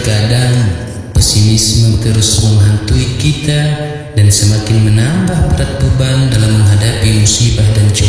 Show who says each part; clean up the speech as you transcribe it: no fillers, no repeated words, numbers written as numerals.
Speaker 1: Terkadang pesimisme terus menghantui kita dan semakin menambah berat beban dalam menghadapi musibah dan cobaan.